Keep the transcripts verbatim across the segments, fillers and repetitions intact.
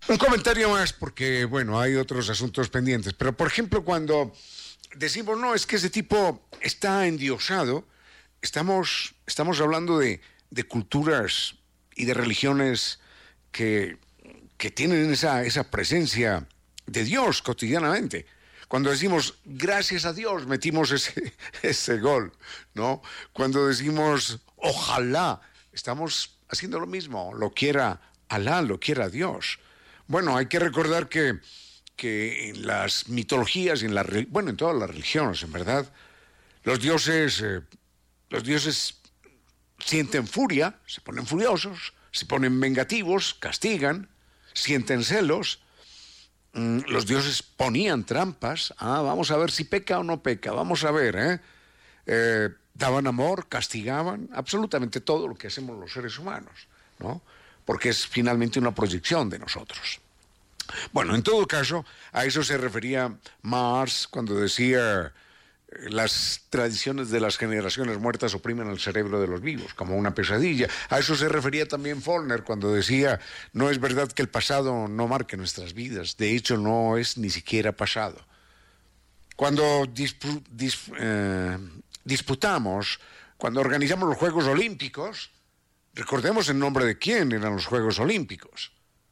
Un comentario más, porque, bueno, hay otros asuntos pendientes. Pero, por ejemplo, cuando decimos, no, es que ese tipo está endiosado, estamos, estamos hablando de, de culturas y de religiones que, que tienen esa, esa presencia de Dios cotidianamente. Cuando decimos, gracias a Dios, metimos ese, ese gol, ¿no? Cuando decimos, ojalá, estamos haciendo lo mismo, lo quiera Alá, lo quiera Dios. Bueno, hay que recordar que, que en las mitologías, y en la, bueno, en todas las religiones, en verdad, los dioses, eh, los dioses sienten furia, se ponen furiosos, se ponen vengativos, castigan, sienten celos. Mm, los dioses ponían trampas. Ah, vamos a ver si peca o no peca, vamos a ver, ¿eh? eh daban amor, castigaban, absolutamente todo lo que hacemos los seres humanos, ¿no? Porque es finalmente una proyección de nosotros. Bueno, en todo caso, a eso se refería Marx cuando decía las tradiciones de las generaciones muertas oprimen el cerebro de los vivos, como una pesadilla. A eso se refería también Faulkner cuando decía, no es verdad que el pasado no marque nuestras vidas, de hecho no es ni siquiera pasado. Cuando dispu dis eh, disputamos, cuando organizamos los Juegos Olímpicos, recordemos en nombre de quién eran los Juegos Olímpicos.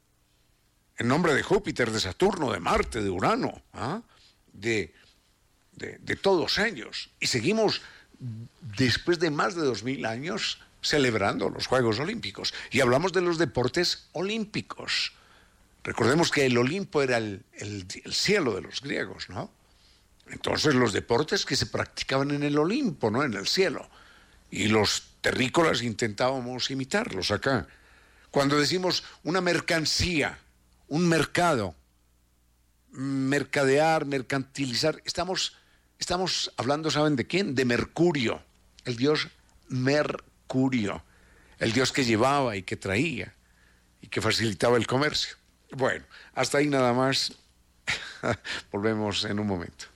En nombre de Júpiter, de Saturno, de Marte, de Urano, ¿ah? de, de, de todos ellos. Y seguimos, después de más de dos mil años, celebrando los Juegos Olímpicos. Y hablamos de los deportes olímpicos. Recordemos que el Olimpo era el, el, el cielo de los griegos, ¿no? Entonces los deportes que se practicaban en el Olimpo, ¿no? En el cielo. Y los terrícolas intentábamos imitarlos acá. Cuando decimos una mercancía, un mercado, mercadear, mercantilizar, estamos, estamos hablando, ¿saben de quién? De Mercurio, el dios Mercurio, el dios que llevaba y que traía y que facilitaba el comercio. Bueno, hasta ahí nada más. Volvemos en un momento.